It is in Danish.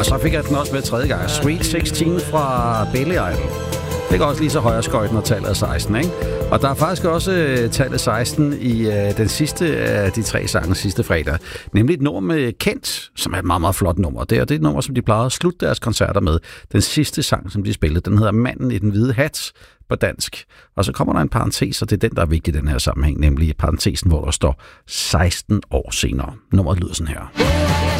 så fik jeg den også med tredje gang. Sweet 16 fra Billy Idol. Det går også lige så højere skøjt, når tallet er 16, ikke? Og der er faktisk også tallet 16 i den sidste af de 3 sange sidste fredag. Nemlig et nummer med Kent, som er et meget, meget flot nummer. Det er et nummer, som de plejede at slutte deres koncerter med. Den sidste sang, som de spillede, den hedder Manden i den hvide hat på dansk. Og så kommer der en parentes, og det er den, der er vigtig i den her sammenhæng, nemlig parentesen, hvor der står 16 år senere. Nummeret lyder sådan her.